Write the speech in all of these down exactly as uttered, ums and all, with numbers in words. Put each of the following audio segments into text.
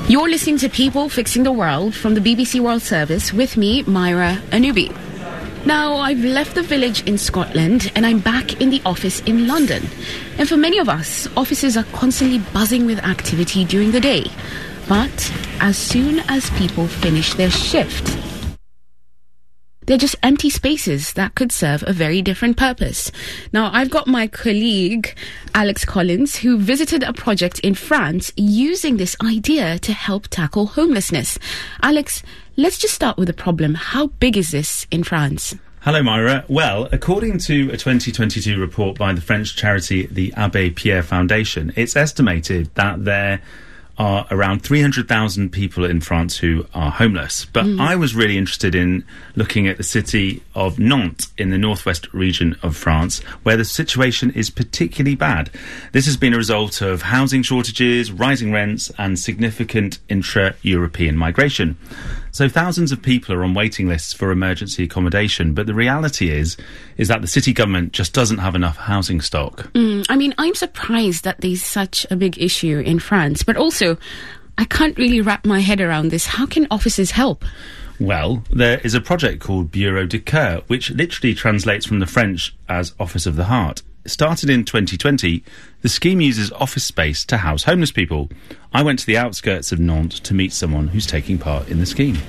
You're listening to People Fixing the World from the B B C World Service with me, Myra Anubi. Now, I've left the village in Scotland and I'm back in the office in London. And for many of us, offices are constantly buzzing with activity during the day. But as soon as people finish their shift, they're just empty spaces that could serve a very different purpose. Now, I've got my colleague, Alex Collins, who visited a project in France using this idea to help tackle homelessness. Alex, let's just start with the problem. How big is this in France? Hello, Myra. Well, according to a twenty twenty-two report by the French charity, the Abbé Pierre Foundation, it's estimated that there are around three hundred thousand people in France who are homeless. But mm. I was really interested in looking at the city of Nantes in the northwest region of France, where the situation is particularly bad. This has been a result of housing shortages, rising rents, and significant intra-European migration. So thousands of people are on waiting lists for emergency accommodation, but the reality is is that the city government just doesn't have enough housing stock. Mm, I mean, I'm surprised that there's such a big issue in France, but also I can't really wrap my head around this. How can offices help? Well, there is a project called Bureau de Coeur, which literally translates from the French as Office of the Heart. Started in twenty twenty, the scheme uses office space to house homeless people. I went to the outskirts of Nantes to meet someone who's taking part in the scheme.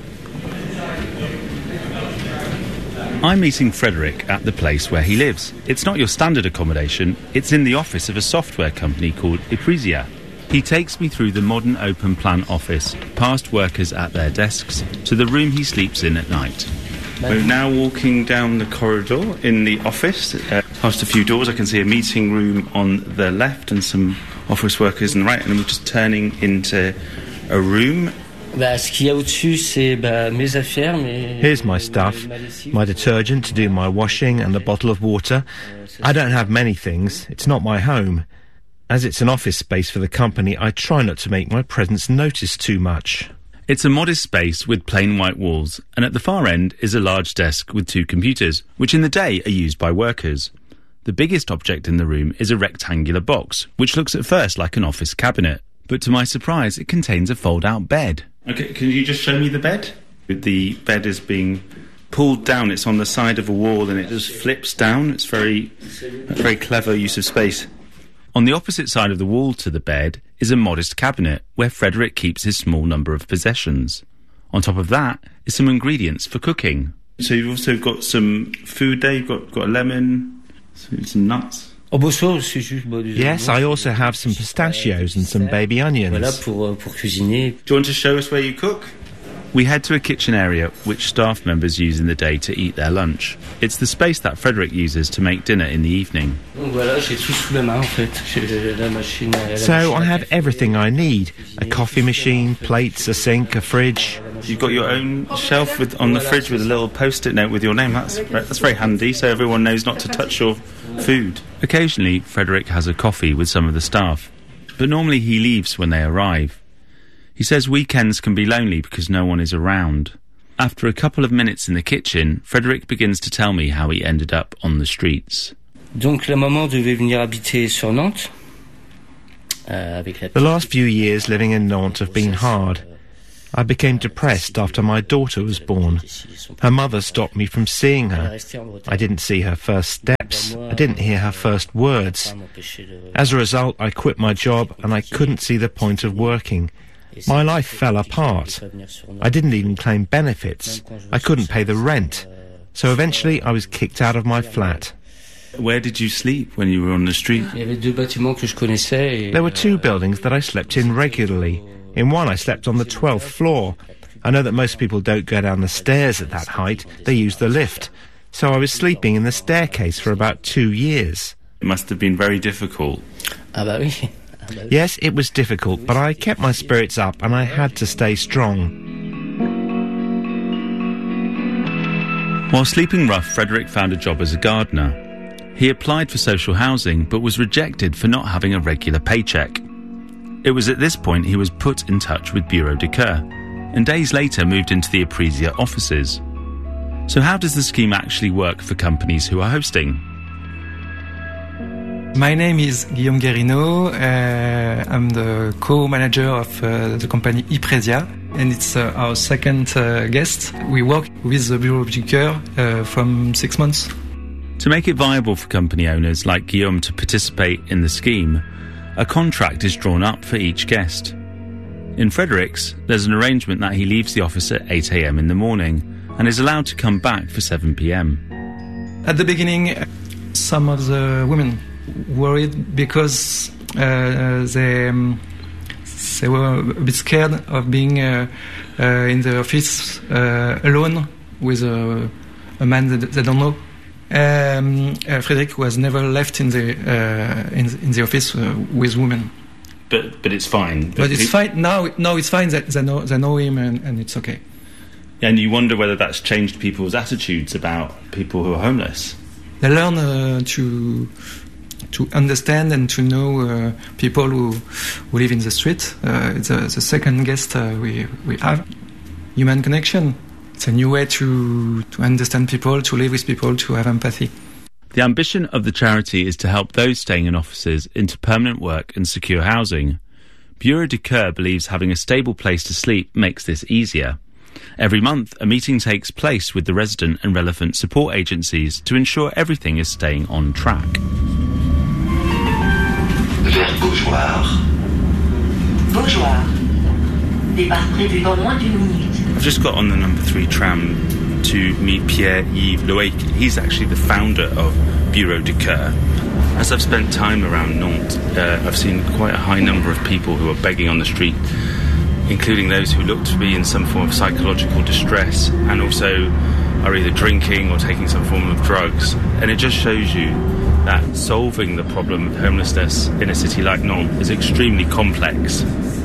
I'm meeting Frederick at the place where he lives. It's not your standard accommodation, it's in the office of a software company called Eprisia. He takes me through the modern open plan office, past workers at their desks, to the room he sleeps in at night. We're now walking down the corridor in the office. Uh, past a few doors, I can see a meeting room on the left and some office workers on the right, and we're just turning into a room. Here's my stuff, my detergent to do my washing and a bottle of water. I don't have many things. It's not my home. As it's an office space for the company, I try not to make my presence noticed too much. It's a modest space with plain white walls, and at the far end is a large desk with two computers, which in the day are used by workers. The biggest object in the room is a rectangular box, which looks at first like an office cabinet. But to my surprise, it contains a fold-out bed. OK, can you just show me the bed? The bed is being pulled down. It's on the side of a wall, and it just flips down. It's very, a very clever use of space. On the opposite side of the wall to the bed is a modest cabinet where Frederick keeps his small number of possessions. On top of that is some ingredients for cooking. So you've also got some food there. You've got, got a lemon, some nuts. Yes, I also have some pistachios and some baby onions. Do you want to show us where you cook? We head to a kitchen area which staff members use in the day to eat their lunch. It's the space that Frederick uses to make dinner in the evening. So I have everything I need. A coffee machine, plates, a sink, a fridge. You've got your own shelf with, on the fridge with a little post-it note with your name. That's, that's very handy, so everyone knows not to touch your food. Occasionally, Frederick has a coffee with some of the staff, but normally he leaves when they arrive. He says weekends can be lonely because no one is around. After a couple of minutes in the kitchen, Frederick begins to tell me how he ended up on the streets. The last few years living in Nantes have been hard. I became depressed after my daughter was born. Her mother stopped me from seeing her. I didn't see her first steps. I didn't hear her first words. As a result, I quit my job and I couldn't see the point of working. My life fell apart. I didn't even claim benefits. I couldn't pay the rent. So eventually I was kicked out of my flat. Where did you sleep when you were on the street? There were two buildings that I slept in regularly. In one I slept on the twelfth floor. I know that most people don't go down the stairs at that height. They use the lift. So I was sleeping in the staircase for about two years. It must have been very difficult. Yes, it was difficult, but I kept my spirits up and I had to stay strong. While sleeping rough, Frederick found a job as a gardener. He applied for social housing, but was rejected for not having a regular paycheck. It was at this point he was put in touch with Bureau de Coeur, and days later moved into the Eprisia offices. So how does the scheme actually work for companies who are hosting? My name is Guillaume Guérino. Uh, I'm the co-manager of uh, the company Ipresia, and it's uh, our second uh, guest. We work with the Bureau du Coeur uh, from six months. To make it viable for company owners like Guillaume to participate in the scheme, a contract is drawn up for each guest. In Frederick's, there's an arrangement that he leaves the office at eight a.m. in the morning and is allowed to come back for seven p.m. At the beginning, some of the women worried because uh, they um, they were a bit scared of being uh, uh, in the office uh, alone with a, a man that they don't know. Um, uh, Frederick was never left in the uh, in, in the office uh, with women. But but it's fine. But, but it's it, fine now. No, it's fine that they know they know him and, and it's okay. And you wonder whether that's changed people's attitudes about people who are homeless. They learn uh, to. to understand and to know uh, people who, who live in the street. Uh, it's a, the second guest uh, we, we have. Human connection. It's a new way to, to understand people, to live with people, to have empathy. The ambition of the charity is to help those staying in offices into permanent work and secure housing. Bureau du Coeur believes having a stable place to sleep makes this easier. Every month, a meeting takes place with the resident and relevant support agencies to ensure everything is staying on track. Vers Beaujoire. Beaujoire. Départ prévu dans moins d'une minute. I've just got on the number three tram to meet Pierre-Yves Loïc. He's actually the founder of Bureau du Coeur. As I've spent time around Nantes, uh, I've seen quite a high number of people who are begging on the street, including those who look to be in some form of psychological distress and also are either drinking or taking some form of drugs. And it just shows you that solving the problem of homelessness in a city like Nantes is extremely complex.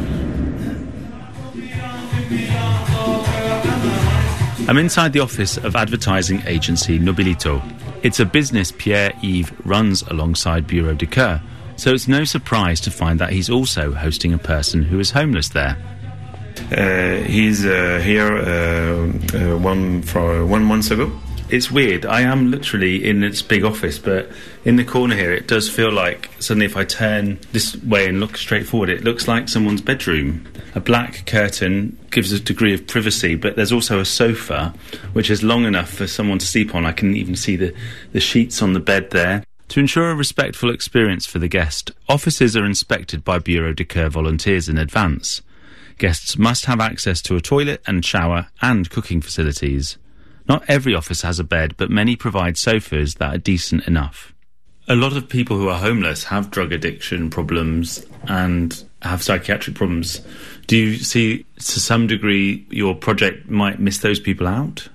I'm inside the office of advertising agency Nobilito. It's a business Pierre-Yves runs alongside Bureau du Coeur, so it's no surprise to find that he's also hosting a person who is homeless there. Uh, he's uh, here uh, uh, one for one month ago. It's weird. I am literally in this big office, but in the corner here, it does feel like suddenly if I turn this way and look straight forward, it looks like someone's bedroom. A black curtain gives a degree of privacy, but there's also a sofa, which is long enough for someone to sleep on. I can even see the, the sheets on the bed there. To ensure a respectful experience for the guest, offices are inspected by Bureau du Coeur volunteers in advance. Guests must have access to a toilet and shower and cooking facilities. Not every office has a bed, but many provide sofas that are decent enough. A lot of people who are homeless have drug addiction problems and have psychiatric problems. Do you see, to some degree, your project might miss those people out?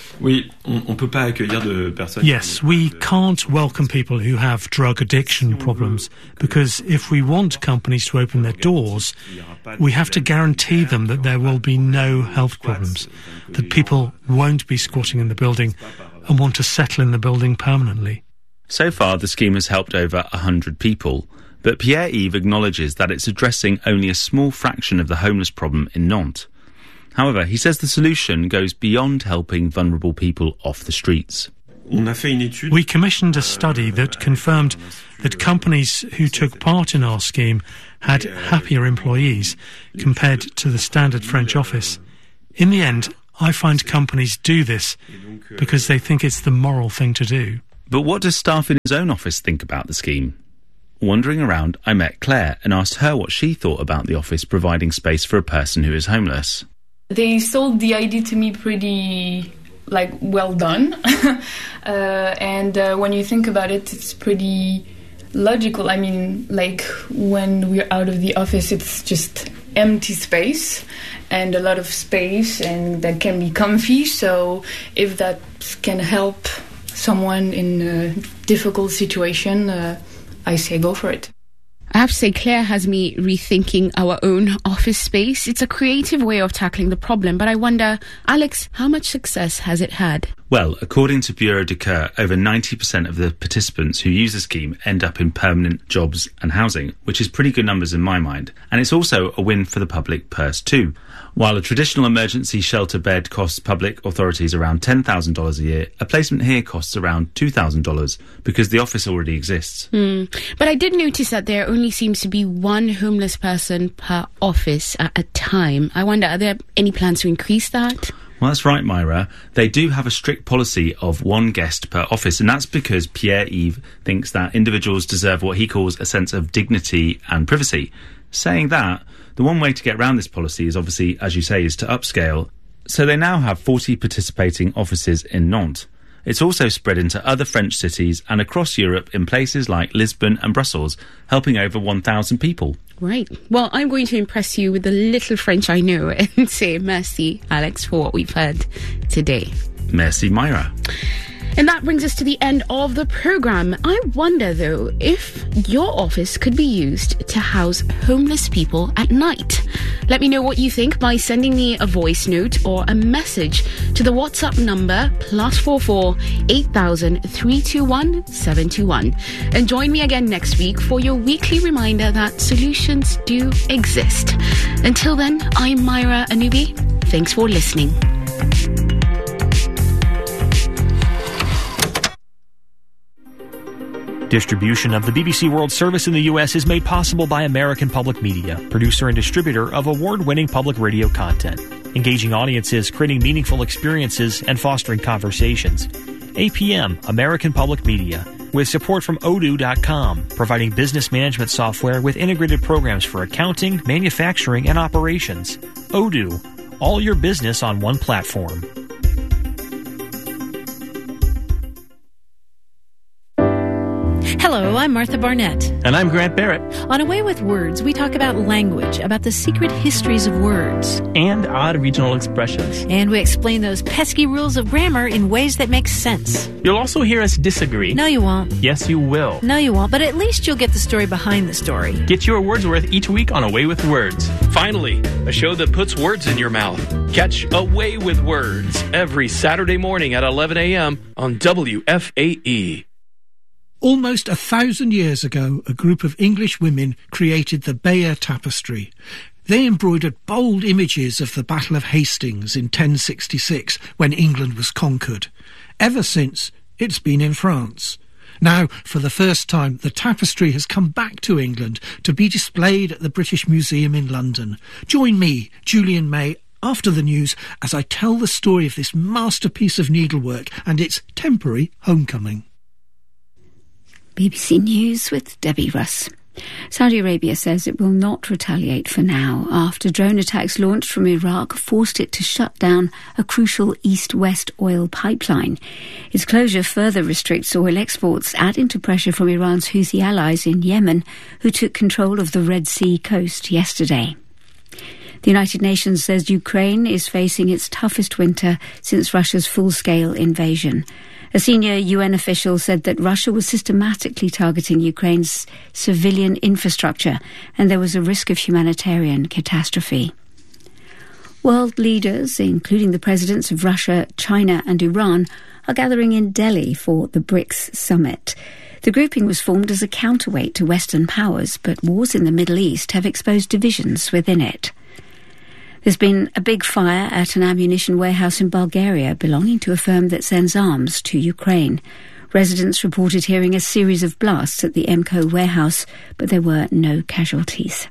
Yes, we can't welcome people who have drug addiction problems because if we want companies to open their doors, we have to guarantee them that there will be no health problems, that people won't be squatting in the building and want to settle in the building permanently. So far, the scheme has helped over one hundred people, but Pierre-Yves acknowledges that it's addressing only a small fraction of the homeless problem in Nantes. However, he says the solution goes beyond helping vulnerable people off the streets. We commissioned a study that confirmed that companies who took part in our scheme had happier employees compared to the standard French office. In the end, I find companies do this because they think it's the moral thing to do. But what does staff in his own office think about the scheme? Wandering around, I met Claire and asked her what she thought about the office providing space for a person who is homeless. They sold the idea to me pretty, like, well done. uh, and uh, when you think about it, it's pretty logical. I mean, like, when we're out of the office, it's just empty space and a lot of space, and that can be comfy. So if that can help someone in a difficult situation, uh, I say go for it. I have to say, Claire has me rethinking our own office space. It's a creative way of tackling the problem, but I wonder, Alex, how much success has it had? Well, according to Bureau de Coeur, over ninety percent of the participants who use the scheme end up in permanent jobs and housing, which is pretty good numbers in my mind. And it's also a win for the public purse too. While a traditional emergency shelter bed costs public authorities around ten thousand dollars a year, a placement here costs around two thousand dollars because the office already exists. Mm. But I did notice that there only seems to be one homeless person per office at a time. I wonder, are there any plans to increase that? Well, that's right, Myra. They do have a strict policy of one guest per office, and that's because Pierre-Yves thinks that individuals deserve what he calls a sense of dignity and privacy. Saying that, the one way to get around this policy is obviously, as you say, is to upscale. So they now have forty participating offices in Nantes. It's also spread into other French cities and across Europe in places like Lisbon and Brussels, helping over one thousand people. Right. Well, I'm going to impress you with the little French I know and say merci, Alex, for what we've heard today. Merci, Myra. And that brings us to the end of the programme. I wonder, though, if your office could be used to house homeless people at night. Let me know what you think by sending me a voice note or a message to the WhatsApp number plus four four eight thousand three two one seven two one. And join me again next week for your weekly reminder that solutions do exist. Until then, I'm Myra Anubi. Thanks for listening. Distribution of the B B C World Service in the U S is made possible by American Public Media, producer and distributor of award-winning public radio content, engaging audiences, creating meaningful experiences, and fostering conversations. A P M, American Public Media, with support from odoo dot com, providing business management software with integrated programs for accounting, manufacturing, and operations. Odoo, all your business on one platform. Hello, I'm Martha Barnett. And I'm Grant Barrett. On Away with Words, we talk about language, about the secret histories of words. And odd regional expressions. And we explain those pesky rules of grammar in ways that make sense. You'll also hear us disagree. No, you won't. Yes, you will. No, you won't, but at least you'll get the story behind the story. Get your word's worth each week on Away with Words. Finally, a show that puts words in your mouth. Catch Away with Words every Saturday morning at eleven a.m. on W F A E. Almost a thousand years ago, a group of English women created the Bayeux Tapestry. They embroidered bold images of the Battle of Hastings in ten sixty-six, when England was conquered. Ever since, it's been in France. Now, for the first time, the tapestry has come back to England to be displayed at the British Museum in London. Join me, Julian May, after the news as I tell the story of this masterpiece of needlework and its temporary homecoming. B B C News with Debbie Russ. Saudi Arabia says it will not retaliate for now after drone attacks launched from Iraq forced it to shut down a crucial east-west oil pipeline. Its closure further restricts oil exports, adding to pressure from Iran's Houthi allies in Yemen, who took control of the Red Sea coast yesterday. The United Nations says Ukraine is facing its toughest winter since Russia's full-scale invasion. A senior U N official said that Russia was systematically targeting Ukraine's civilian infrastructure and there was a risk of humanitarian catastrophe. World leaders, including the presidents of Russia, China and Iran, are gathering in Delhi for the BRICS summit. The grouping was formed as a counterweight to Western powers, but wars in the Middle East have exposed divisions within it. There's been a big fire at an ammunition warehouse in Bulgaria belonging to a firm that sends arms to Ukraine. Residents reported hearing a series of blasts at the Emco warehouse, but there were no casualties.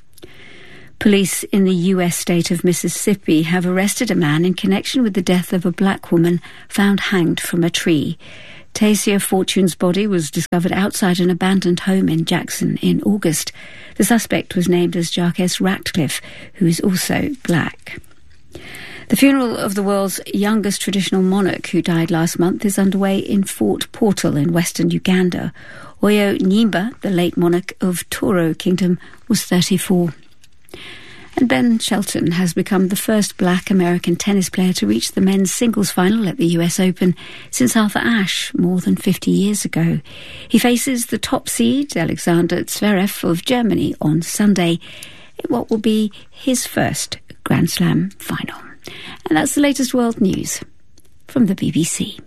Police in the U S state of Mississippi have arrested a man in connection with the death of a black woman found hanged from a tree. Tasia Fortune's body was discovered outside an abandoned home in Jackson in August. The suspect was named as Jarques Ratcliffe, who is also black. The funeral of the world's youngest traditional monarch, who died last month, is underway in Fort Portal in western Uganda. Oyo Nyimba, the late monarch of Toro Kingdom, was thirty-four. And Ben Shelton has become the first black American tennis player to reach the men's singles final at the U S Open since Arthur Ashe more than fifty years ago. He faces the top seed, Alexander Zverev of Germany, on Sunday in what will be his first Grand Slam final. And that's the latest world news. from the B B C.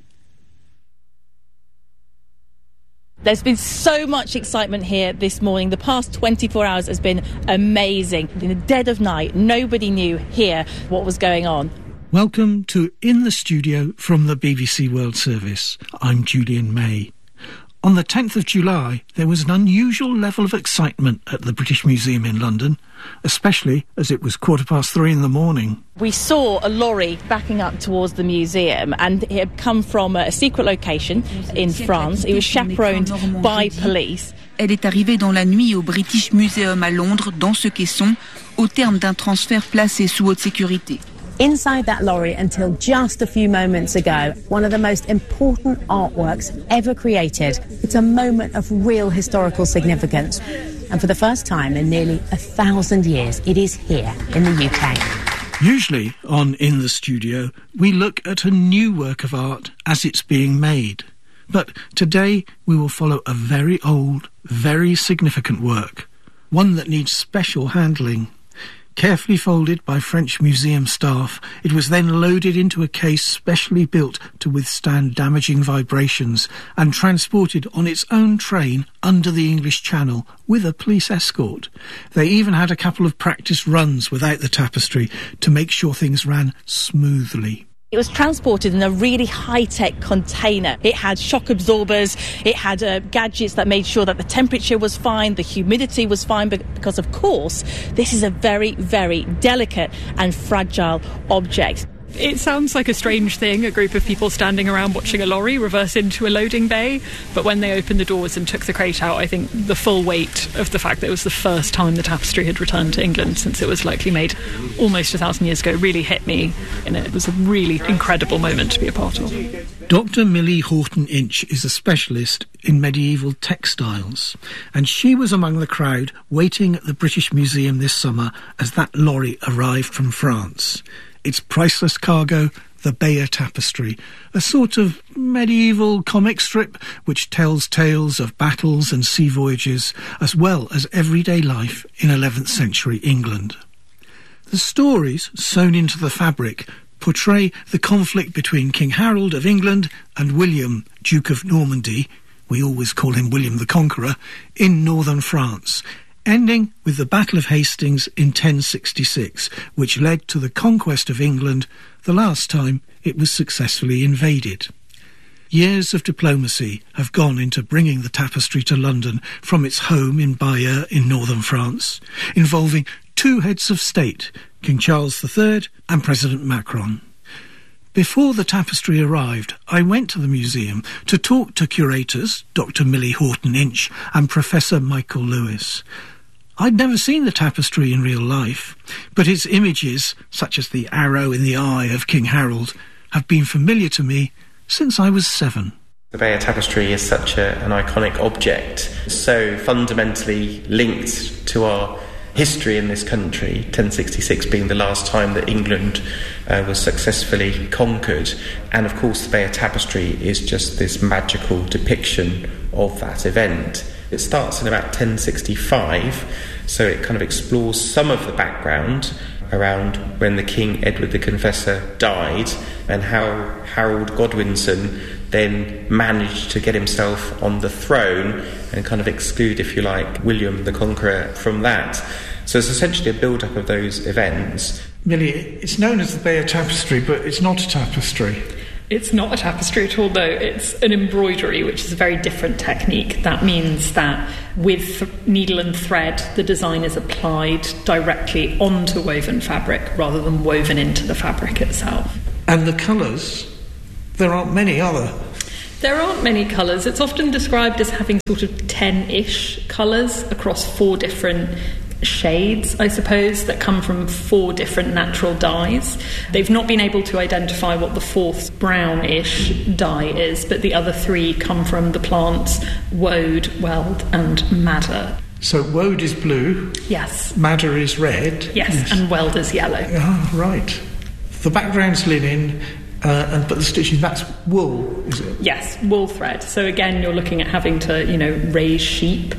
There's been so much excitement here this morning. The past twenty-four hours has been amazing. In the dead of night, nobody knew here what was going on. Welcome to In the Studio from the B B C World Service. I'm Julian May. On the tenth of July, there was an unusual level of excitement at the British Museum in London, especially as it was quarter past three in the morning. We saw a lorry backing up towards the museum, and it had come from a secret location in France. It was chaperoned by police. Elle est arrivée dans la nuit au British Museum à Londres, dans ce caisson, au terme d'un transfert placé sous haute sécurité. Inside that lorry, until just a few moments ago, one of the most important artworks ever created. It's a moment of real historical significance. And for the first time in nearly a thousand years, it is here in the U K. Usually on In the Studio, we look at a new work of art as it's being made. But today we will follow a very old, very significant work, one that needs special handling. Carefully folded by French museum staff, it was then loaded into a case specially built to withstand damaging vibrations and transported on its own train under the English Channel with a police escort. They even had a couple of practice runs without the tapestry to make sure things ran smoothly. It was transported in a really high-tech container. It had shock absorbers, it had uh, gadgets that made sure that the temperature was fine, the humidity was fine, because, of course, this is a very, very delicate and fragile object. It sounds like a strange thing, a group of people standing around watching a lorry reverse into a loading bay, but when they opened the doors and took the crate out, I think the full weight of the fact that it was the first time the tapestry had returned to England since it was likely made almost a thousand years ago really hit me, and it was a really incredible moment to be a part of. Doctor Millie Horton-Inch is a specialist in medieval textiles, and she was among the crowd waiting at the British Museum this summer as that lorry arrived from France. Its priceless cargo, the Bayeux Tapestry, a sort of medieval comic strip which tells tales of battles and sea voyages, as well as everyday life in eleventh century England. The stories, sewn into the fabric, portray the conflict between King Harold of England and William, Duke of Normandy, we always call him William the Conqueror, in northern France, ending with the Battle of Hastings in ten sixty-six, which led to the conquest of England, the last time it was successfully invaded. Years of diplomacy have gone into bringing the tapestry to London from its home in Bayeux in northern France, involving two heads of state, King Charles the Third and President Macron. Before the tapestry arrived, I went to the museum to talk to curators, Doctor Millie Horton-Inch and Professor Michael Lewis. I'd never seen the tapestry in real life, but its images, such as the arrow in the eye of King Harold, have been familiar to me since I was seven. The Bayeux Tapestry is such a, an iconic object, so fundamentally linked to our history in this country, ten sixty-six being the last time that England uh, was successfully conquered. And of course the Bayeux Tapestry is just this magical depiction of that event. It starts in about ten sixty-five, so it kind of explores some of the background around when the King Edward the Confessor died and how Harold Godwinson then managed to get himself on the throne and kind of exclude, if you like, William the Conqueror from that. So it's essentially a build-up of those events. Millie, it's known as the Bayeux Tapestry, but it's not a tapestry. It's not a tapestry at all, though. It's an embroidery, which is a very different technique. That means that with needle and thread, the design is applied directly onto woven fabric rather than woven into the fabric itself. And the colours, there aren't many, are there? There aren't many colours. It's often described as having sort of ten-ish colours across four different shades, I suppose, that come from four different natural dyes. They've not been able to identify what the fourth brownish dye is, but the other three come from the plants woad, weld and madder. So woad is blue. Yes. Madder is red. Yes, yes. And weld is yellow. Ah, right. The background's linen, Uh, and but the stitching, that's wool, is it? Yes, wool thread. So again, you're looking at having to, you know, raise sheep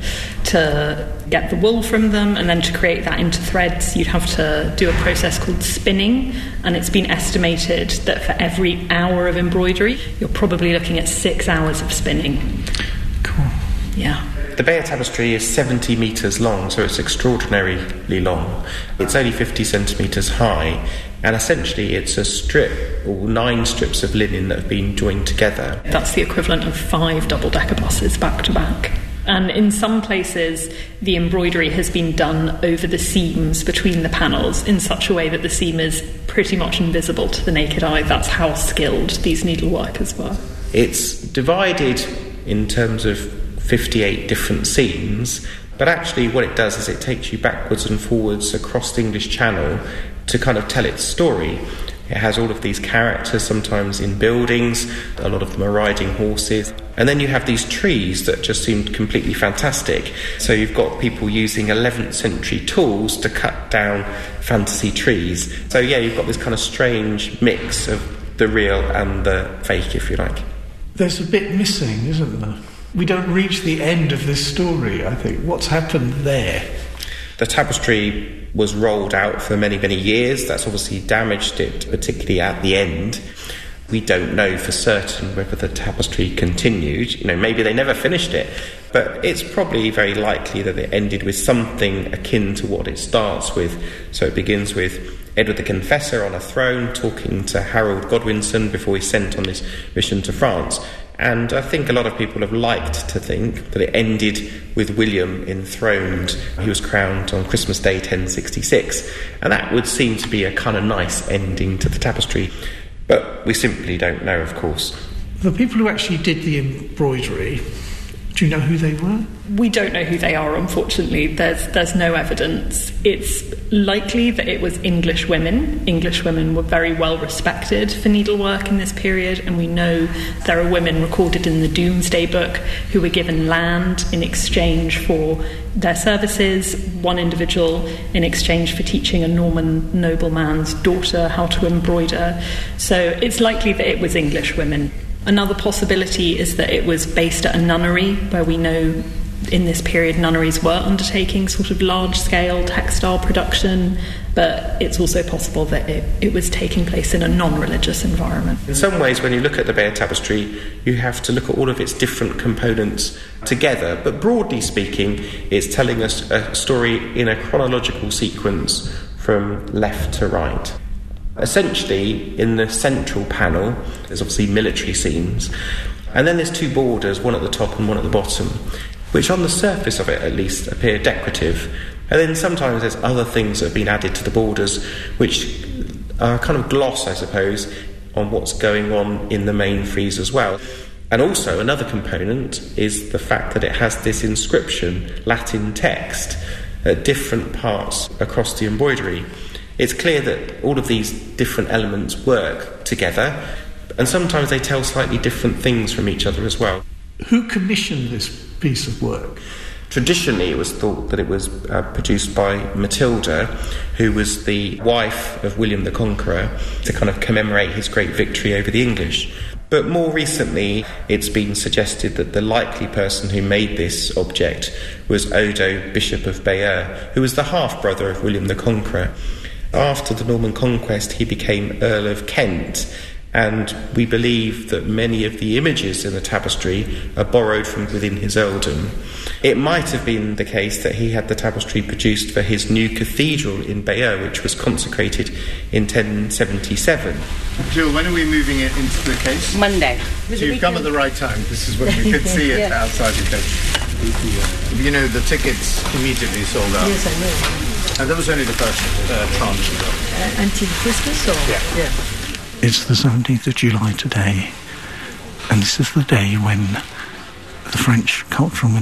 to get the wool from them, and then to create that into threads, you'd have to do a process called spinning, and it's been estimated that for every hour of embroidery, you're probably looking at six hours of spinning. Cool. Yeah. The Bayeux Tapestry is seventy metres long, so it's extraordinarily long. It's only fifty centimetres high, and essentially it's a strip, or nine strips of linen that have been joined together. That's the equivalent of five double-decker buses back to back. And in some places, the embroidery has been done over the seams between the panels in such a way that the seam is pretty much invisible to the naked eye. That's how skilled these needleworkers were. It's divided in terms of fifty-eight different seams, but actually what it does is it takes you backwards and forwards across the English Channel to kind of tell its story. It has all of these characters, sometimes in buildings, a lot of them are riding horses, and then you have these trees that just seemed completely fantastic. So you've got people using eleventh century tools to cut down fantasy trees. So yeah, you've got this kind of strange mix of the real and the fake, if you like. There's a bit missing, isn't there? We don't reach the end of this story, I think. What's happened there? The tapestry was rolled out for many, many years. That's obviously damaged it, particularly at the end. We don't know for certain whether the tapestry continued. You know, maybe they never finished it, but it's probably very likely that it ended with something akin to what it starts with. So it begins with Edward the Confessor on a throne talking to Harold Godwinson before he's sent on this mission to France. And I think a lot of people have liked to think that it ended with William enthroned. He was crowned on Christmas Day ten sixty-six, and that would seem to be a kind of nice ending to the tapestry. But we simply don't know, of course. The people who actually did the embroidery, do you know who they were? We don't know who they are, unfortunately. There's there's no evidence. It's likely that it was English women. English women were very well respected for needlework in this period, and we know there are women recorded in the Domesday Book who were given land in exchange for their services, one individual in exchange for teaching a Norman nobleman's daughter how to embroider. So it's likely that it was English women. Another possibility is that it was based at a nunnery, where we know in this period nunneries were undertaking sort of large-scale textile production, but it's also possible that it, it was taking place in a non-religious environment. In some ways, when you look at the Bayeux Tapestry, you have to look at all of its different components together, but broadly speaking, it's telling us a story in a chronological sequence from left to right. Essentially, in the central panel, there's obviously military scenes, and then there's two borders, one at the top and one at the bottom, which on the surface of it at least appear decorative. And then sometimes there's other things that have been added to the borders, which are kind of gloss, I suppose, on what's going on in the main frieze as well. And also another component is the fact that it has this inscription, Latin text, at different parts across the embroidery. It's clear that all of these different elements work together, and sometimes they tell slightly different things from each other as well. Who commissioned this piece of work? Traditionally, it was thought that it was uh, produced by Matilda, who was the wife of William the Conqueror, to kind of commemorate his great victory over the English. But more recently, it's been suggested that the likely person who made this object was Odo, Bishop of Bayeux, who was the half-brother of William the Conqueror. After the Norman conquest, he became Earl of Kent, and we believe that many of the images in the tapestry are borrowed from within his earldom. It might have been the case that he had the tapestry produced for his new cathedral in Bayeux, which was consecrated in ten seventy-seven. Jill, when are we moving it into the case? Monday. So you've come at the right time. This is when we could see it yeah. outside the case. You know, the tickets immediately sold out. Yes, I know. And that was only the first uh, tranche of them. Uh, until Christmas, or? Yeah. yeah. It's the seventeenth of July today, and this is the day when the French Cultural